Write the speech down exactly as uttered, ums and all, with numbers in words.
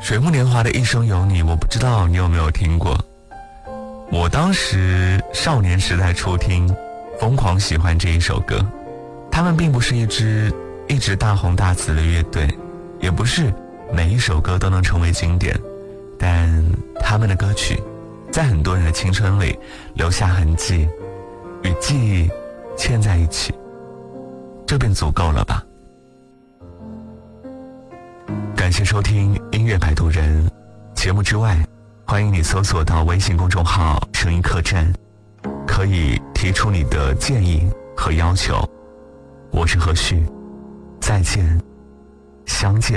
水木年华的一生有你，我不知道你有没有听过。我当时少年时代初听，疯狂喜欢这一首歌。他们并不是一支一直大红大紫的乐队，也不是每一首歌都能成为经典，但他们的歌曲在很多人的青春里留下痕迹，与记忆嵌在一起，这便足够了吧。感谢收听音乐摆渡人节目之外，欢迎你搜索到微信公众号声音客栈，可以提出你的建议和要求。我是何旭，再见，相见。